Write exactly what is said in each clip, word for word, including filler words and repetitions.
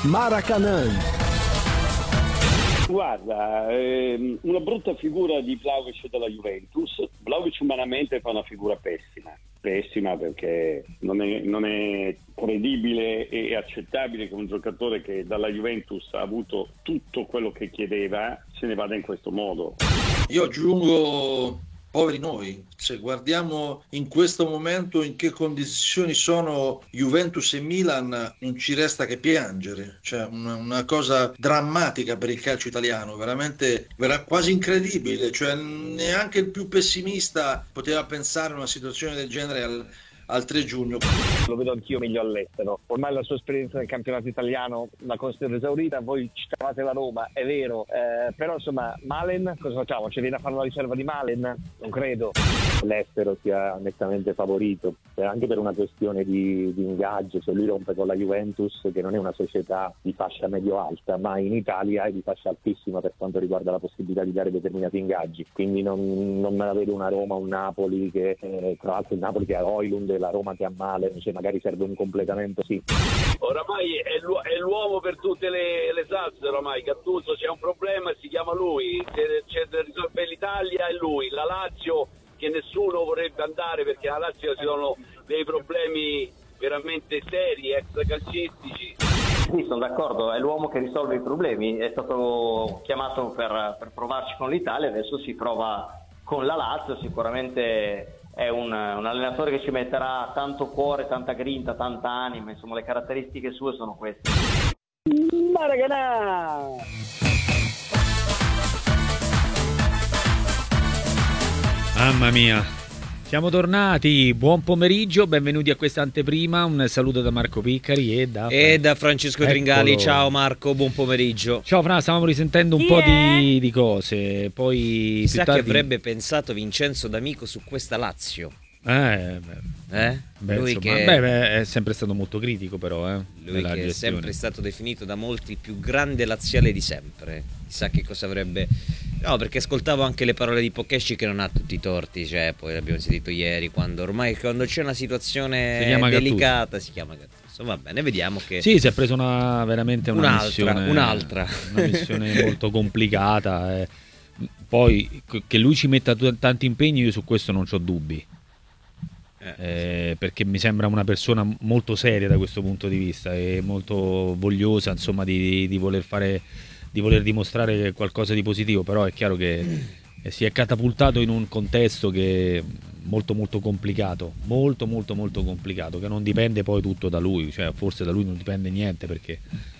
Maracanã. Guarda, ehm, una brutta figura di Vlahovic della Juventus. Vlahovic umanamente fa una figura pessima, pessima perché non è, non è credibile e accettabile che un giocatore che dalla Juventus ha avuto tutto quello che chiedeva se ne vada in questo modo. Io aggiungo, poveri noi, se guardiamo in questo momento in che condizioni sono Juventus e Milan, non ci resta che piangere, cioè una, una cosa drammatica per il calcio italiano, veramente vera, quasi incredibile, cioè neanche il più pessimista poteva pensare a una situazione del genere al, al tre giugno. Lo vedo anch'io meglio all'estero, ormai la sua esperienza nel campionato italiano la considero esaurita. Voi citavate la Roma, è vero, eh, però insomma Malen cosa facciamo? Ci viene a fare una riserva di Malen? Non credo. L'estero sia nettamente favorito, anche per una questione di, di ingaggio. Se lui rompe con la Juventus, che non è una società di fascia medio-alta, ma in Italia è di fascia altissima per quanto riguarda la possibilità di dare determinati ingaggi, quindi non, non me la vedo una Roma, un Napoli che eh, tra l'altro il Napoli che ha Højlund, la Roma che ha Malen, cioè magari serve un completamento, sì. Oramai è, l'u- è l'uomo per tutte le, le salse, oramai Gattuso, c'è un problema e si chiama lui, c'è, c'è da risolvere l'Italia, è lui, la Lazio che nessuno vorrebbe andare perché alla Lazio ci sono dei problemi veramente seri, extracalcistici. Sì, sono d'accordo, è l'uomo che risolve i problemi, è stato chiamato per, per provarci con l'Italia, adesso si prova con la Lazio, sicuramente è un, un allenatore che ci metterà tanto cuore, tanta grinta, tanta anima, insomma le caratteristiche sue sono queste. Maracanã! Mamma mia, siamo tornati, buon pomeriggio, benvenuti a questa anteprima, un saluto da Marco Piccari e da, e da Francesco Eccolo. Tringali. Ciao Marco, buon pomeriggio. Ciao Fra, stavamo risentendo un yeah. po' di, di cose, poi chissà tardi... che avrebbe pensato Vincenzo D'Amico su questa Lazio. Eh, beh, eh? beh, lui insomma, che... beh, beh, è sempre stato molto critico però eh, lui che gestione. È sempre stato definito da molti il più grande laziale di sempre, chissà che cosa avrebbe. No, perché ascoltavo anche le parole di Pocchesci che non ha tutti i torti, cioè poi l'abbiamo sentito ieri, quando ormai quando c'è una situazione si delicata Gattuso. Si chiama Gattuso. Va bene, vediamo che sì, si è preso una veramente una un'altra, missione un'altra una missione molto complicata, eh. Poi che lui ci metta t- tanti impegni, io su questo non c'ho dubbi. Eh, perché mi sembra una persona molto seria da questo punto di vista e molto vogliosa, insomma, di, di voler fare, di voler dimostrare qualcosa di positivo, però è chiaro che eh, si è catapultato in un contesto che è molto molto complicato, molto molto molto complicato, che non dipende poi tutto da lui, cioè forse da lui non dipende niente, perché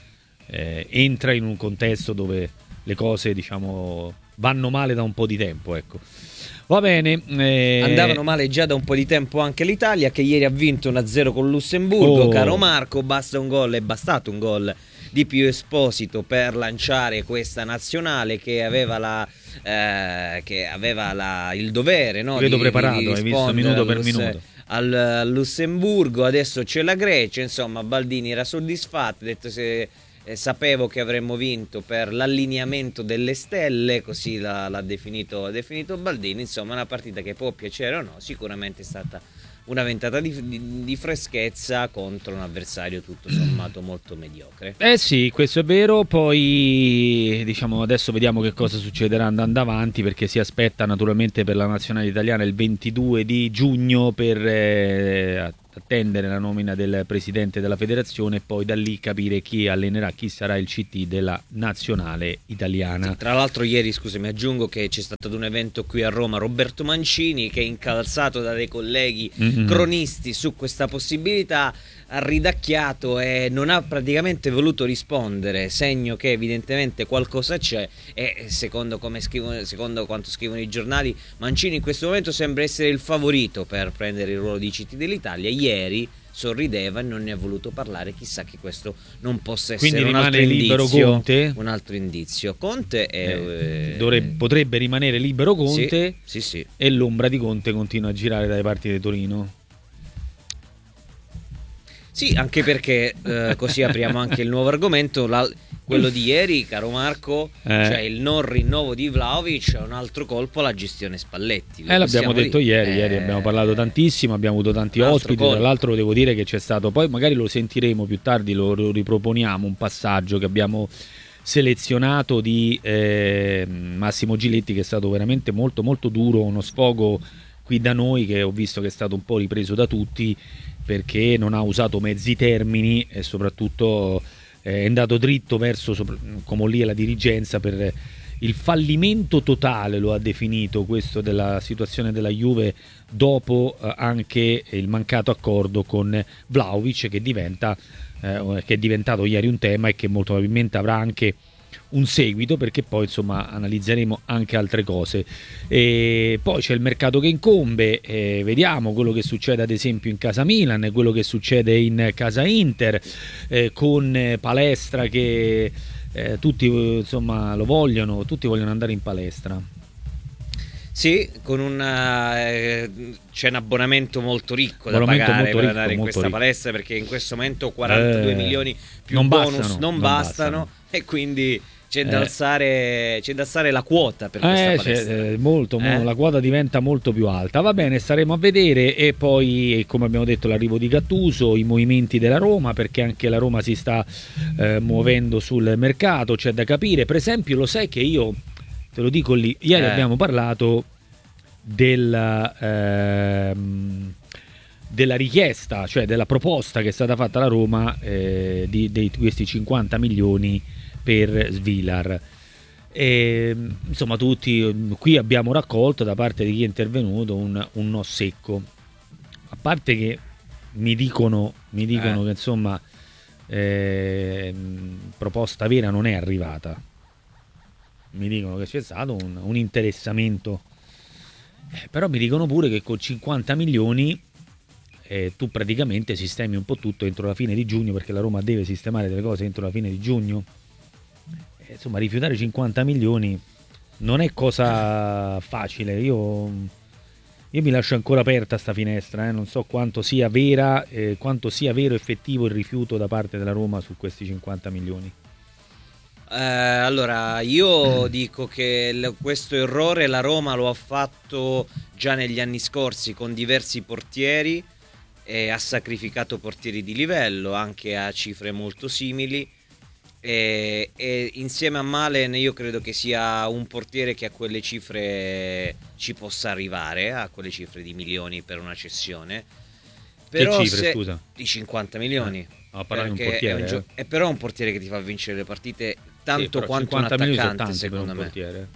eh, entra in un contesto dove le cose, diciamo, vanno male da un po' di tempo, ecco. Va bene. Eh... Andavano male già da un po' di tempo anche l'Italia, che ieri ha vinto uno a zero con Lussemburgo. Oh. Caro Marco, basta un gol, è bastato un gol di Pio Esposito per lanciare questa nazionale che aveva la eh, che aveva la, il dovere, no, vedo di, preparato, di hai visto minuto per minuto. Al, al Lussemburgo, adesso c'è la Grecia, insomma Baldini era soddisfatto, ha detto se Eh, sapevo che avremmo vinto per l'allineamento delle stelle, così l'ha, l'ha definito, ha definito Baldini. Insomma, una partita che può piacere o no, sicuramente è stata una ventata di, di, di freschezza contro un avversario tutto sommato molto mediocre. Eh sì, questo è vero. Poi diciamo adesso vediamo che cosa succederà andando avanti, perché si aspetta naturalmente per la nazionale italiana il ventidue di giugno per eh, attendere la nomina del presidente della federazione e poi da lì capire chi allenerà, chi sarà il C T della nazionale italiana. Sì, tra l'altro ieri, scusami, aggiungo che c'è stato un evento qui a Roma, Roberto Mancini, che è incalzato da dei colleghi mm-hmm. cronisti su questa possibilità, ha ridacchiato e non ha praticamente voluto rispondere, segno che evidentemente qualcosa c'è. E secondo, come scrivono, secondo quanto scrivono i giornali, Mancini in questo momento sembra essere il favorito per prendere il ruolo di C T dell'Italia. Ieri sorrideva e non ne ha voluto parlare, chissà che questo non possa essere quindi un altro rimane libero indizio, Conte? un altro indizio. Conte è, eh, dovrebbe, potrebbe rimanere libero Conte, sì, sì, sì. E l'ombra di Conte continua a girare dalle parti di Torino. Sì, anche perché eh, così apriamo anche il nuovo argomento. La, quello di ieri, caro Marco, eh. cioè il non rinnovo di Vlahovic è un altro colpo alla gestione Spalletti. Eh, l'abbiamo detto dire. ieri, eh, ieri abbiamo parlato tantissimo, abbiamo avuto tanti ospiti, colpo. tra l'altro devo dire che c'è stato, poi magari lo sentiremo più tardi, lo, lo riproponiamo, un passaggio che abbiamo selezionato di eh, Massimo Giletti, che è stato veramente molto molto duro, uno sfogo qui da noi che ho visto che è stato un po' ripreso da tutti, perché non ha usato mezzi termini e soprattutto eh, è andato dritto verso come lì è la dirigenza per il fallimento totale, lo ha definito questo, della situazione della Juve dopo eh, anche il mancato accordo con Vlahovic, che diventa eh, che è diventato ieri un tema e che molto probabilmente avrà anche un seguito, perché poi insomma analizzeremo anche altre cose. E poi c'è il mercato che incombe, e vediamo quello che succede ad esempio in casa Milan e quello che succede in casa Inter, eh, con Palestra che eh, tutti insomma lo vogliono, tutti vogliono andare in palestra. Sì, con una, eh, c'è un abbonamento molto ricco da Abbonamento pagare molto per ricco, andare in molto questa ricco. palestra, perché in questo momento quarantadue Eh, milioni più non bonus bastano, non, non bastano, bastano. e quindi c'è da, Eh. alzare, c'è da alzare la quota per questa Eh, palestra. cioè, eh, molto, mo- Eh? la quota diventa molto più alta. Va bene, staremo a vedere. E poi, come abbiamo detto, l'arrivo di Gattuso, i movimenti della Roma, perché anche la Roma si sta eh, muovendo sul mercato, c'è da capire. Per esempio, lo sai che io te lo dico lì, ieri Eh. abbiamo parlato della ehm, della richiesta, cioè della proposta che è stata fatta alla Roma eh, di, di questi cinquanta milioni per Svilar. E, insomma, tutti qui abbiamo raccolto da parte di chi è intervenuto un, un no secco, a parte che mi dicono mi dicono Eh. che insomma eh, proposta vera non è arrivata, mi dicono che c'è stato un, un interessamento, eh, però mi dicono pure che con cinquanta milioni eh, tu praticamente sistemi un po' tutto entro la fine di giugno, perché la Roma deve sistemare delle cose entro la fine di giugno. Eh, insomma, rifiutare cinquanta milioni non è cosa facile. Io, io mi lascio ancora aperta sta finestra, eh. Non so quanto sia vera, eh, quanto sia vero effettivo il rifiuto da parte della Roma su questi cinquanta milioni. Eh, allora, io dico che l- questo errore la Roma lo ha fatto già negli anni scorsi con diversi portieri e ha sacrificato portieri di livello anche a cifre molto simili, e, e insieme a Malen io credo che sia un portiere che a quelle cifre ci possa arrivare, a quelle cifre di milioni per una cessione. Però che cifre, se- scusa? di cinquanta milioni. Eh, no, parlare di un Perché portiere, è, un gio- eh. è però un portiere che ti fa vincere le partite tanto Sì, però quanto un cinquanta milioni sono attaccante, tanti per secondo un me. portiere.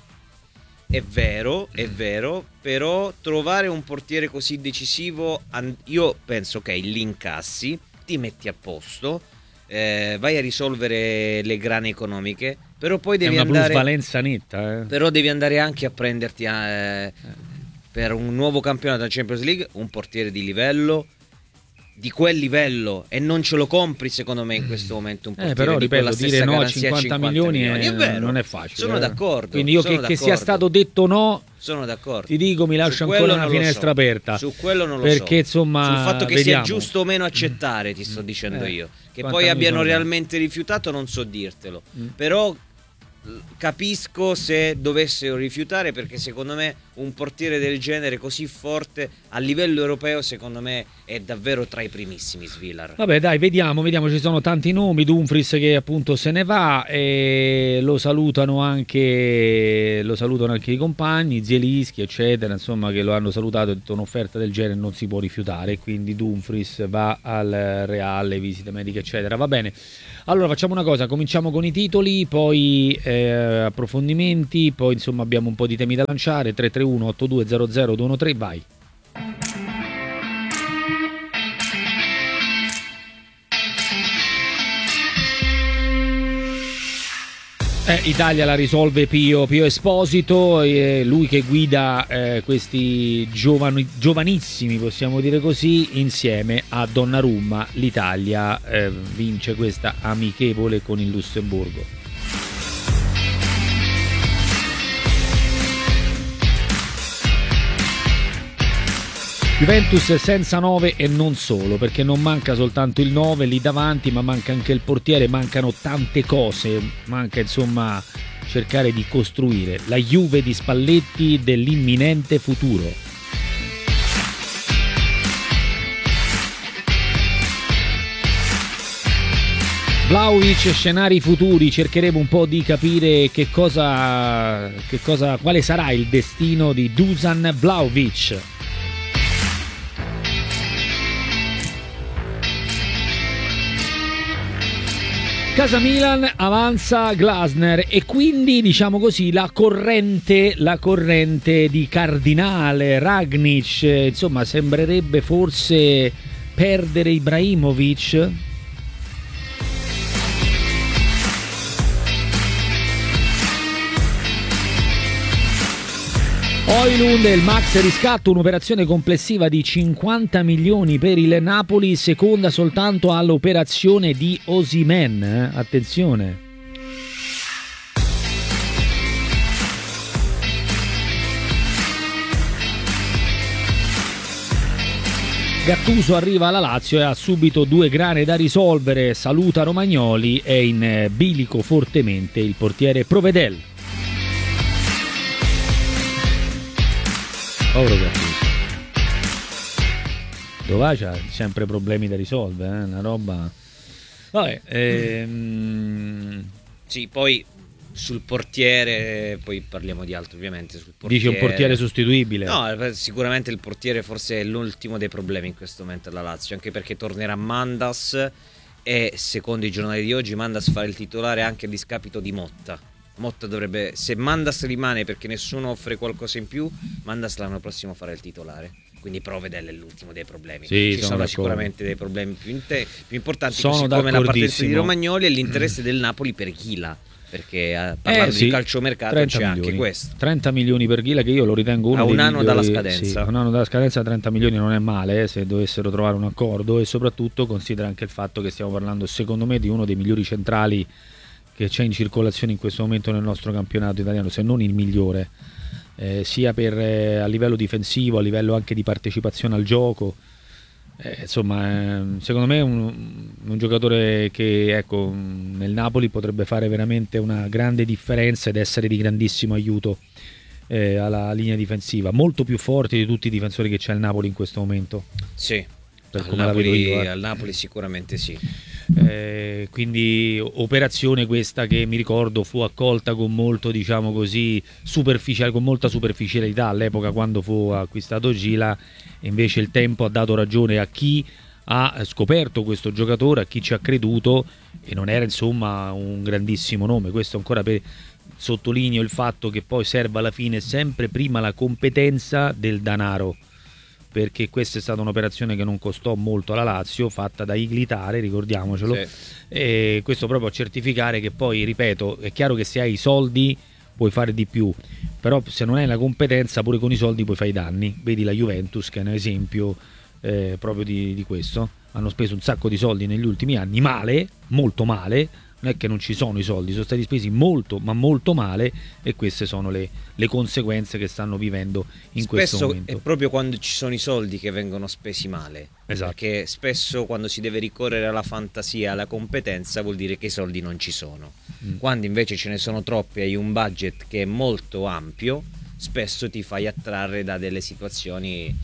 È vero, è vero, però trovare un portiere così decisivo, an- io penso che li incassi, ti metti a posto, eh, vai a risolvere le grane economiche, però poi È devi una andare, plusvalenza netta, eh. però devi andare anche a prenderti eh, per un nuovo campionato della Champions League un portiere di livello, di quel livello, e non ce lo compri secondo me in questo momento un Eh, portiere però di ripeto, quella dire stessa no a garanzia cinquanta milioni è, è vero, non è facile. sono eh. d'accordo, Quindi io sono che, che sia d'accordo. stato detto no, Sono d'accordo. ti dico, mi lascio Su ancora quello una non lo finestra so. aperta. Su quello non lo perché so. insomma Sul fatto che vediamo. sia giusto o meno accettare, ti sto dicendo Eh, io. Che quanta poi mi abbiano sono- realmente rifiutato non so dirtelo. Mm. Però l- capisco se dovessero rifiutare, perché secondo me un portiere del genere così forte a livello europeo secondo me è davvero tra i primissimi Svilar. Vabbè, dai, vediamo, vediamo, ci sono tanti nomi. Dumfries che appunto se ne va, e lo salutano anche lo salutano anche i compagni, Zielinski eccetera, insomma, che lo hanno salutato, e detto un'offerta del genere non si può rifiutare, quindi Dumfries va al Real, visite mediche eccetera. Va bene, allora facciamo una cosa, cominciamo con i titoli, poi eh, approfondimenti, poi insomma abbiamo un po' di temi da lanciare. Tre tre uno otto due zero zero due uno tre, vai. Eh, Italia la risolve Pio, Pio Esposito, eh, lui che guida eh, questi giovani, giovanissimi, possiamo dire così, insieme a Donnarumma. L'Italia eh, vince questa amichevole con il Lussemburgo. Juventus senza nove e non solo, perché non manca soltanto il nove lì davanti, ma manca anche il portiere, mancano tante cose, manca insomma cercare di costruire la Juve di Spalletti dell'imminente futuro. Vlahovic, scenari futuri, cercheremo un po' di capire che cosa, che cosa, quale sarà il destino di Dusan Vlahovic. Casa Milan, avanza Glasner e quindi diciamo così la corrente, la corrente di Cardinale, Ragnic, insomma sembrerebbe forse perdere Ibrahimovic. Højlund e il max riscatto, un'operazione complessiva di cinquanta milioni per il Napoli, seconda soltanto all'operazione di Osimhen, eh? Attenzione. Gattuso arriva alla Lazio e ha subito due grane da risolvere, saluta Romagnoli e in bilico fortemente il portiere Provedel. Povero Gattuso. Dove c'ha sempre problemi da risolvere, eh? Una roba. Vabbè, ehm... sì, poi sul portiere, poi parliamo di altro ovviamente. Sul portiere... Dici un portiere sostituibile? No, sicuramente il portiere forse è l'ultimo dei problemi in questo momento alla Lazio, anche perché tornerà Mandas e secondo i giornali di oggi Mandas farà il titolare anche a discapito di Motta. Motta dovrebbe, se Mandas rimane perché nessuno offre qualcosa in più, Mandas l'anno prossimo farà il titolare. Quindi Provedel è l'ultimo dei problemi. Sì, ci sono, sono sicuramente dei problemi più, inte- più importanti, sono così come la partenza di Romagnoli e l'interesse del Napoli per Ghila, perché a parlare eh, sì, di calciomercato c'è milioni. anche questo. trenta milioni per Ghila, che io lo ritengo uno a un dei anno migliori, dalla scadenza. Sì, un anno dalla scadenza, trenta milioni non è male, eh, se dovessero trovare un accordo, e soprattutto considera anche il fatto che stiamo parlando secondo me di uno dei migliori centrali che c'è in circolazione in questo momento nel nostro campionato italiano, se non il migliore, eh, sia per eh, a livello difensivo, a livello anche di partecipazione al gioco, eh, insomma, eh, secondo me è un, un giocatore che ecco nel Napoli potrebbe fare veramente una grande differenza ed essere di grandissimo aiuto eh, alla linea difensiva, molto più forte di tutti i difensori che c'è il Napoli in questo momento. Sì. Per Al, come Napoli, la vedo io, eh. al Napoli sicuramente sì. Eh, quindi operazione questa che mi ricordo fu accolta con molto, diciamo così, superficiale, con molta superficialità all'epoca quando fu acquistato Gila, e invece il tempo ha dato ragione a chi ha scoperto questo giocatore, a chi ci ha creduto, e non era insomma un grandissimo nome. Questo ancora per sottolineo il fatto che poi serve alla fine sempre prima la competenza del denaro, perché questa è stata un'operazione che non costò molto alla Lazio, fatta da Iglitare, ricordiamocelo, sì. E questo proprio a certificare che poi, ripeto, è chiaro che se hai i soldi puoi fare di più, però se non hai la competenza pure con i soldi puoi fare i danni. Vedi la Juventus che è un esempio eh, proprio di, di questo, hanno speso un sacco di soldi negli ultimi anni, male, molto male, non è che non ci sono i soldi, sono stati spesi molto ma molto male, e queste sono le, le conseguenze che stanno vivendo in spesso questo momento. È proprio quando ci sono i soldi che vengono spesi male, esatto. Perché spesso quando si deve ricorrere alla fantasia, alla competenza, vuol dire che i soldi non ci sono. mm. Quando invece ce ne sono troppi e hai un budget che è molto ampio, spesso ti fai attrarre da delle situazioni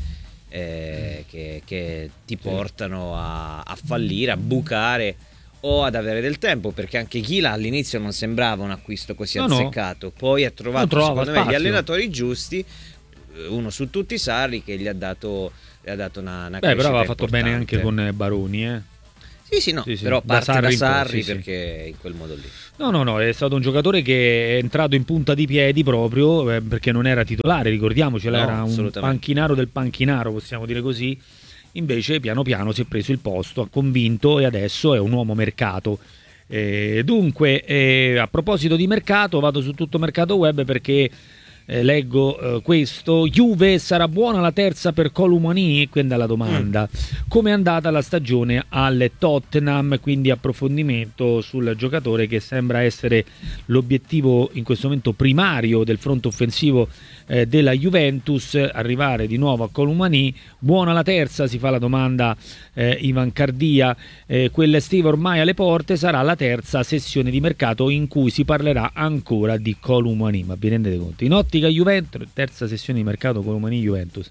eh, che, che ti portano a, a fallire, a bucare o ad avere del tempo, perché anche Ghila all'inizio non sembrava un acquisto così no, azzeccato, no. Poi ha trovato secondo spazio. me gli allenatori giusti, uno su tutti Sarri, che gli ha dato, gli ha dato una, una Beh, però aveva importante. fatto bene anche con Baroni, eh. Sì, sì, no, sì, sì. Però parte da Sarri, da Sarri sì, perché sì. In quel modo lì. No, no, no, è stato un giocatore che è entrato in punta di piedi proprio eh, perché non era titolare, ricordiamocelo, no, era un panchinaro del panchinaro, possiamo dire così. Invece piano piano si è preso il posto, ha convinto e adesso è un uomo mercato. Eh, dunque, eh, a proposito di mercato, vado su tutto Mercato Web perché Eh, leggo eh, questo: Juve, sarà buona la terza per Kolo Muani? Quindi la domanda mm. come è andata la stagione al Tottenham, quindi approfondimento sul giocatore che sembra essere l'obiettivo in questo momento primario del fronte offensivo eh, della Juventus, arrivare di nuovo a Kolo Muani. Buona la terza, si fa la domanda eh, Ivan Cardia. eh, quell'estiva ormai alle porte, sarà la terza sessione di mercato in cui si parlerà ancora di Kolo Muani, ma vi rendete conto? In ottica Juventus, terza sessione di mercato Kolo Muani Juventus.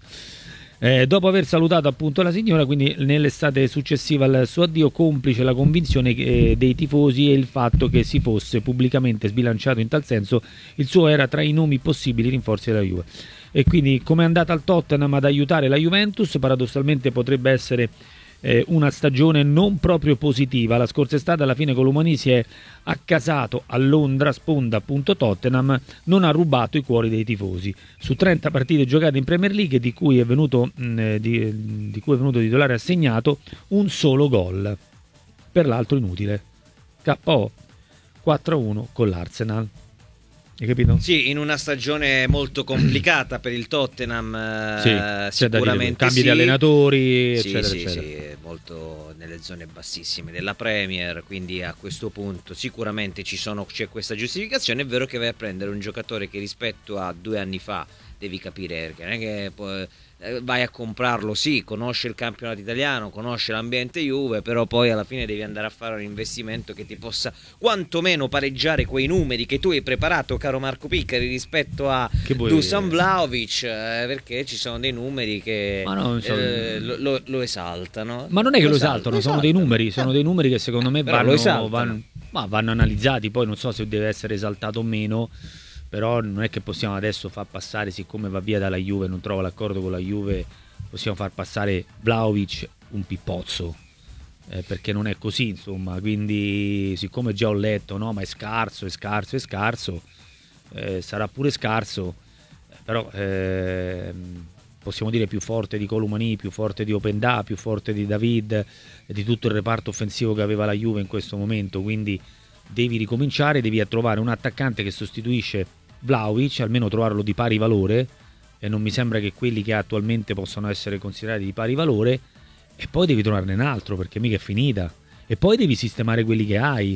Eh, dopo aver salutato appunto la signora, quindi nell'estate successiva al suo addio, complice la convinzione eh, dei tifosi e il fatto che si fosse pubblicamente sbilanciato in tal senso, il suo era tra i nomi possibili rinforzi della Juve. E quindi come è andata al Tottenham ad aiutare la Juventus? Paradossalmente potrebbe essere eh, una stagione non proprio positiva. La scorsa estate alla fine Kolo Muani si è accasato a Londra, sponda appunto Tottenham, non ha rubato i cuori dei tifosi. Su trenta partite giocate in Premier League, di cui è venuto, mh, di, di cui è venuto titolare assegnato un solo gol, per l'altro inutile. K O quattro a uno con l'Arsenal. Hai capito? Sì, in una stagione molto complicata per il Tottenham, sì, eh, sicuramente cambi sì. di allenatori, sì, eccetera, sì, eccetera. sì, molto nelle zone bassissime della Premier, quindi a questo punto sicuramente ci sono, c'è questa giustificazione. È vero che vai a prendere un giocatore che rispetto a due anni fa, devi capire, che non è che poi vai a comprarlo, sì, conosce il campionato italiano, conosce l'ambiente Juve, però poi alla fine devi andare a fare un investimento che ti possa quantomeno pareggiare quei numeri che tu hai preparato, caro Marco Piccari, rispetto a Dusan Vlahovic, eh, perché ci sono dei numeri che no, so... eh, lo, lo, lo esaltano. Ma non è che lo, lo esaltano, lo sono esaltano. dei numeri, sono dei numeri che secondo me Però vanno, vanno, ma vanno analizzati, poi non so se deve essere esaltato o meno. Però non è che possiamo adesso far passare, siccome va via dalla Juve, non trova l'accordo con la Juve, possiamo far passare Vlahovic un pippozzo, eh, perché non è così, insomma. Quindi siccome già ho letto, no, ma è scarso, è scarso, è scarso, eh, sarà pure scarso, però eh, possiamo dire più forte di Kolo Muani, più forte di Openda, più forte di David e di tutto il reparto offensivo che aveva la Juve in questo momento. Quindi devi ricominciare, devi trovare un attaccante che sostituisce Vlahovic, almeno trovarlo di pari valore, e non mi sembra che quelli che attualmente possano essere considerati di pari valore, e poi devi trovarne un altro, perché mica è finita, e poi devi sistemare quelli che hai.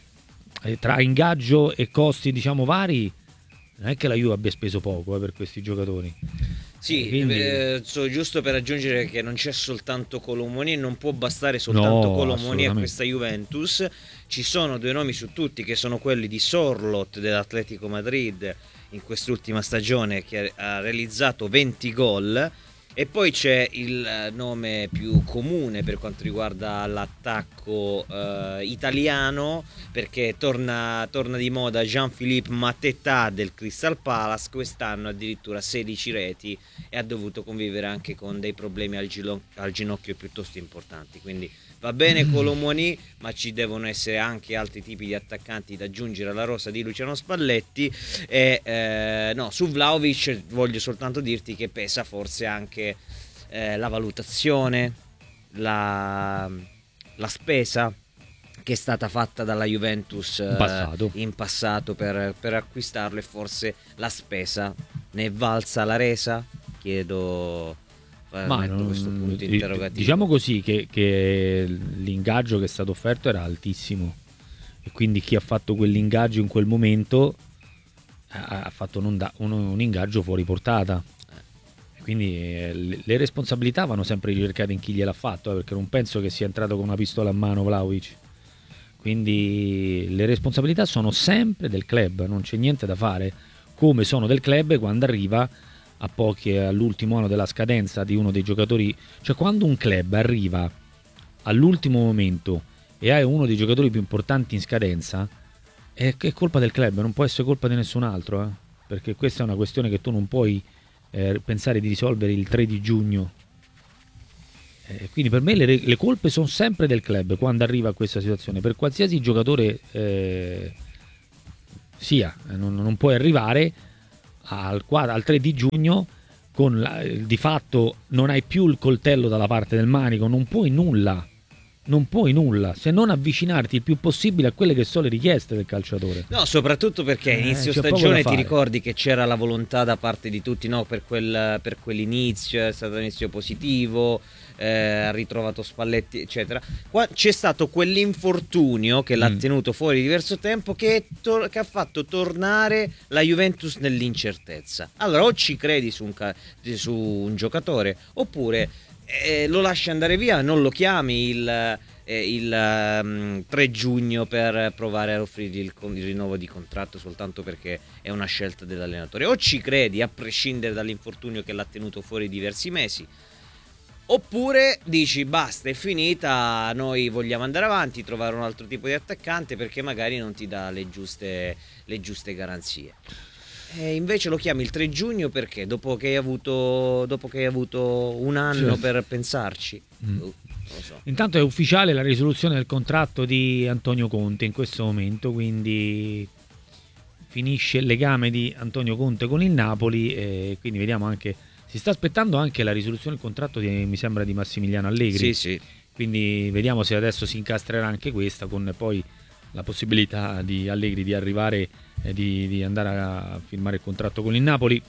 E tra ingaggio e costi, diciamo, vari, non è che la Juve abbia speso poco eh, per questi giocatori. Sì, Quindi... eh, so, giusto per aggiungere che non c'è soltanto Kolo Muani, non può bastare soltanto no, Kolo Muani a questa Juventus. Ci sono due nomi su tutti, che sono quelli di Sorloth dell'Atletico Madrid in quest'ultima stagione, che ha realizzato venti gol, e poi c'è il nome più comune per quanto riguarda l'attacco eh, italiano, perché torna, torna di moda Jean-Philippe Mateta del Crystal Palace, quest'anno addirittura sedici reti, e ha dovuto convivere anche con dei problemi al, gilo- al ginocchio piuttosto importanti. Quindi va bene Kolo Muani, ma ci devono essere anche altri tipi di attaccanti da aggiungere alla rosa di Luciano Spalletti. E eh, no, su Vlahovic voglio soltanto dirti che pesa forse anche eh, la valutazione, la, la spesa che è stata fatta dalla Juventus in passato, eh, in passato per, per acquistarlo, e forse la spesa ne è valsa la resa? Chiedo... Ma non, questo punto interrogativo. Diciamo così che, che l'ingaggio che è stato offerto era altissimo, e quindi chi ha fatto quell'ingaggio in quel momento ha, ha fatto un, un, un ingaggio fuori portata, quindi eh, le, le responsabilità vanno sempre ricercate in chi gliel'ha fatto, eh, perché non penso che sia entrato con una pistola a mano Vlahovic. Quindi le responsabilità sono sempre del club, non c'è niente da fare, come sono del club quando arriva a pochi all'ultimo anno della scadenza di uno dei giocatori. Cioè, quando un club arriva all'ultimo momento e hai uno dei giocatori più importanti in scadenza, è, è colpa del club, non può essere colpa di nessun altro, eh? Perché questa è una questione che tu non puoi eh, pensare di risolvere il tre di giugno. Eh, quindi per me le, le colpe sono sempre del club quando arriva a questa situazione, per qualsiasi giocatore eh, sia, non, non puoi arrivare al, al tre di giugno con la, di fatto non hai più il coltello dalla parte del manico, non puoi nulla, non puoi nulla se non avvicinarti il più possibile a quelle che sono le richieste del calciatore. No, soprattutto perché Eh, inizio c'è poco stagione da ti fare. ricordi che c'era la volontà da parte di tutti, no, per, quel, per quell'inizio, è stato un inizio positivo, eh, ha ritrovato Spalletti, eccetera. Qua c'è stato quell'infortunio che l'ha Mm. tenuto fuori diverso tempo, che, è tor- che ha fatto tornare la Juventus nell'incertezza. Allora o ci credi su un, ca- su un giocatore, oppure eh, lo lasci andare via, non lo chiami il, eh, il um, tre giugno per provare a offrirgli il, con- il rinnovo di contratto soltanto perché è una scelta dell'allenatore. O ci credi, a prescindere dall'infortunio che l'ha tenuto fuori diversi mesi, oppure dici basta, è finita, noi vogliamo andare avanti, trovare un altro tipo di attaccante perché magari non ti dà le giuste, le giuste garanzie. E invece lo chiami il tre giugno perché? Dopo che hai avuto, dopo che hai avuto un anno Certo. per pensarci? Mm. Uh, non lo so. Intanto è ufficiale la risoluzione del contratto di Antonio Conte in questo momento, quindi finisce il legame di Antonio Conte con il Napoli e quindi vediamo anche, si sta aspettando anche la risoluzione del contratto di, mi sembra, di Massimiliano Allegri. Sì, sì. Quindi vediamo se adesso si incastrerà anche questa, con poi la possibilità di Allegri di arrivare e di, di andare a firmare il contratto con il Napoli.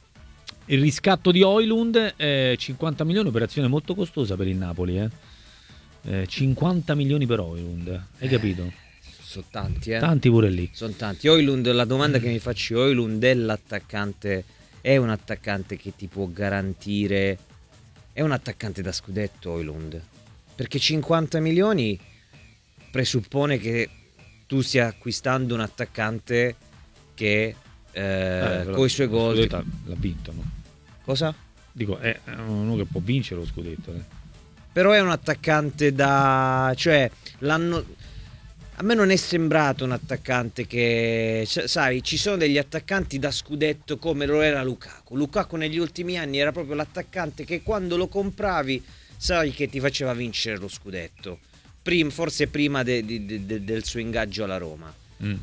Il riscatto di Højlund, eh, cinquanta milioni, operazione molto costosa per il Napoli, eh. Eh, cinquanta milioni per Højlund, hai capito? Sono tanti, eh. Tanti pure lì. Sono tanti. Højlund, la domanda che mi faccio, Højlund è l'attaccante, è un attaccante che ti può garantire, è un attaccante da scudetto Højlund? Perché cinquanta milioni presuppone che tu stia acquistando un attaccante che eh, Eh, con i suoi lo gol. scudetto l'ha vinto, no? Cosa? Dico, è uno che può vincere lo scudetto, eh. Però è un attaccante da, cioè l'hanno, a me non è sembrato un attaccante che, cioè, sai, ci sono degli attaccanti da scudetto come lo era Lukaku. Lukaku negli ultimi anni era proprio l'attaccante che quando lo compravi sai che ti faceva vincere lo scudetto. Prim, forse prima de, de, de, del suo ingaggio alla Roma. Mm.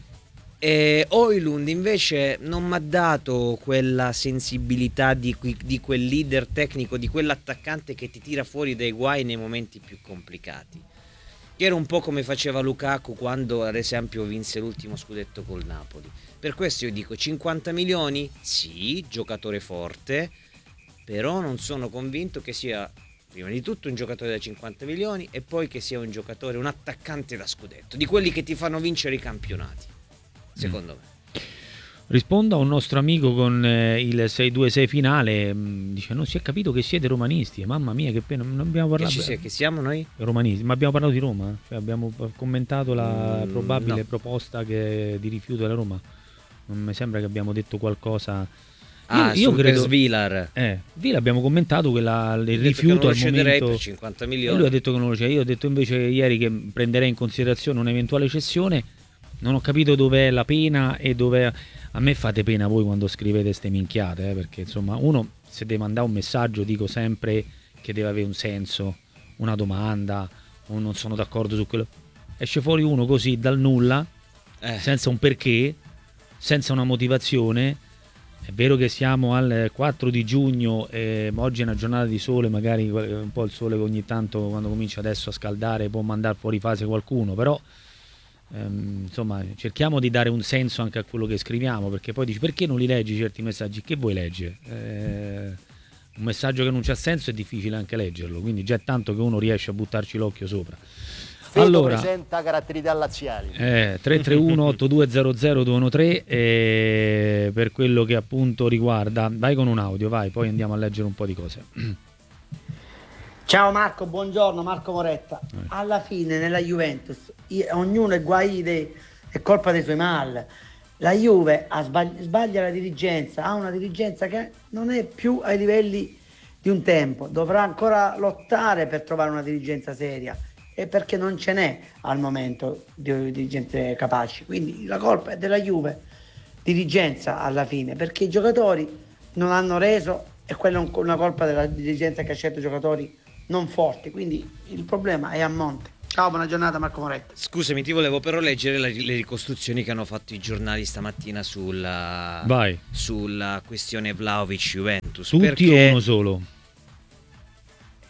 E Højlund invece non mi ha dato quella sensibilità di, qui- di quel leader tecnico, di quell'attaccante che ti tira fuori dai guai nei momenti più complicati, che era un po' come faceva Lukaku quando ad esempio vinse l'ultimo scudetto col Napoli. Per questo io dico cinquanta milioni, sì, giocatore forte, però non sono convinto che sia prima di tutto un giocatore da cinquanta milioni e poi che sia un giocatore, un attaccante da scudetto, di quelli che ti fanno vincere i campionati, secondo me. Rispondo a un nostro amico con eh, il sei due sei finale, mh, dice non si è capito che siete romanisti, mamma mia che pena, non abbiamo Che, parlato ci sia, che siamo noi? romanisti, ma abbiamo parlato di Roma, cioè abbiamo commentato la Mm, probabile no. proposta che, di rifiuto della Roma, non mi sembra che abbiamo detto qualcosa. Ah, io, io sul credo, Svilar. eh, lì l'abbiamo commentato quella, il Ho detto rifiuto che non al lo cederei momento per cinquanta e milioni. lui ha detto che non lo c'è, io ho detto invece ieri che prenderei in considerazione un'eventuale cessione. Non ho capito dov'è la pena e dov'è. A me fate pena voi quando scrivete ste minchiate, eh, perché insomma uno se deve mandare un messaggio dico sempre che deve avere un senso, una domanda, o non sono d'accordo su quello. Esce fuori uno così dal nulla, Eh. senza un perché, senza una motivazione. È vero che siamo al quattro di giugno, eh, oggi è una giornata di sole, magari un po' il sole che ogni tanto quando comincia adesso a scaldare può mandare fuori fase qualcuno, però ehm, insomma cerchiamo di dare un senso anche a quello che scriviamo, perché poi dici perché non li leggi certi messaggi, che vuoi leggere? Eh, un messaggio che non c'ha senso è difficile anche leggerlo, quindi già è tanto che uno riesce a buttarci l'occhio sopra. Fedo Allora, presenta caratteri laziali. eh, tre tre uno otto due zero zero due uno tre eh, per quello che appunto riguarda, vai con un audio, vai, poi andiamo a leggere un po' di cose. Ciao Marco, buongiorno, Marco Moretta. Alla fine nella Juventus i- ognuno è guai dei- è colpa dei suoi mal. La Juve ha sbagli- sbaglia la dirigenza, ha una dirigenza che non è più ai livelli di un tempo, dovrà ancora lottare per trovare una dirigenza seria, e perché non ce n'è al momento di dirigente capaci. Quindi la colpa è della Juve, dirigenza alla fine, perché i giocatori non hanno reso, e quella è un- una colpa della dirigenza che ha scelto giocatori non forti, quindi il problema è a monte. Ciao, buona giornata Marco Moretti. Scusami, ti volevo però leggere la- le ricostruzioni che hanno fatto i giornali stamattina sulla, Vai. sulla questione Vlahovic-Juventus. Tutti perché o uno solo?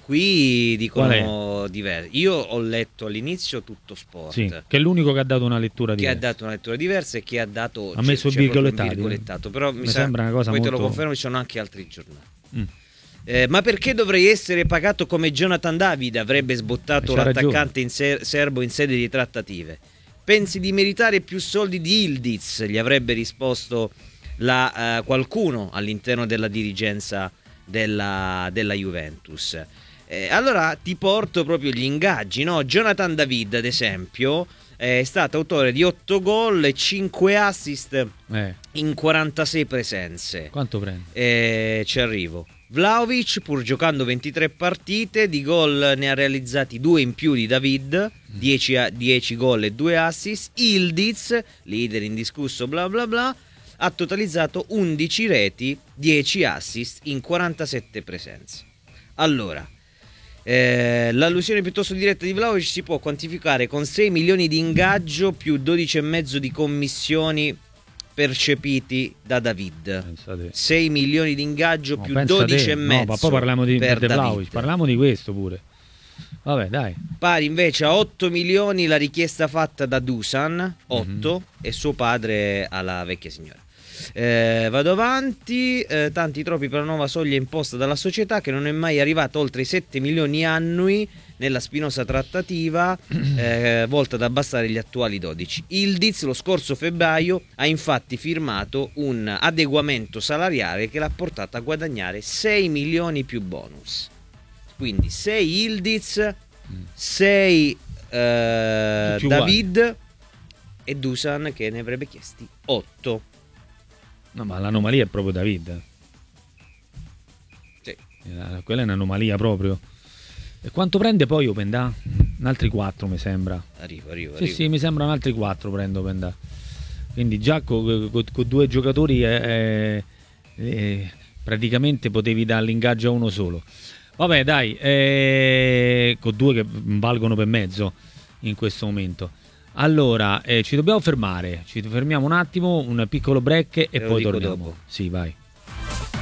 Qui dicono diversi. Io ho letto all'inizio Tutto Sport, sì, che è l'unico che ha dato una lettura che diversa. ha dato una lettura diversa e che ha dato ha messo il virgolettato, virgolettato, però mi, mi sa, sembra una cosa poi molto... te lo confermo, ci sono anche altri giornali. Mm. Eh, ma perché dovrei essere pagato come Jonathan David? Avrebbe sbottato C'ha l'attaccante in ser- serbo in sede di trattative. Pensi di meritare più soldi di Ildiz? Gli avrebbe risposto la, uh, qualcuno all'interno della dirigenza della, della Juventus. Eh, allora ti porto proprio gli ingaggi, no? Jonathan David, ad esempio, è stato autore di otto gol e cinque assist eh. in quarantasei presenze. Quanto prende? Eh, ci arrivo. Vlahovic, pur giocando ventitré partite, di gol ne ha realizzati due in più di David, dieci, a, dieci gol e due assist. Ildiz, leader indiscusso bla bla bla, ha totalizzato undici reti, dieci assist in quarantasette presenze. Allora, eh, l'allusione piuttosto diretta di Vlahovic si può quantificare con sei milioni di ingaggio più dodici e mezzo di commissioni percepiti da David. Pensate. sei milioni di ingaggio no, più dodici e mezzo. No, ma poi parliamo di, per di Vlahovic, parliamo di questo pure. Vabbè, dai. Pari invece a otto milioni la richiesta fatta da Dusan, otto, mm-hmm. e suo padre alla vecchia signora. Eh, vado avanti, eh, tanti troppi per la nuova soglia imposta dalla società che non è mai arrivata oltre i sette milioni annui nella spinosa trattativa eh, volta ad abbassare gli attuali dodici. Ildiz lo scorso febbraio ha infatti firmato un adeguamento salariale che l'ha portato a guadagnare sei milioni più bonus. Quindi sei Ildiz, sei eh, David e Dusan che ne avrebbe chiesti otto. No, ma l'anomalia è proprio David. Sì. Quella è un'anomalia proprio. E quanto prende poi Openda? Un altri quattro mi sembra. Arrivo, arrivo, sì, arrivo. Sì, mi sembrano altri quattro prendo Openda. Quindi già con, con, con due giocatori eh, eh, praticamente potevi dare l'ingaggio a uno solo. Vabbè, dai, eh, con due che valgono per mezzo in questo momento. Allora, eh, ci dobbiamo fermare. Ci fermiamo un attimo, un piccolo break e Te lo poi dico torniamo. dopo. Sì, vai.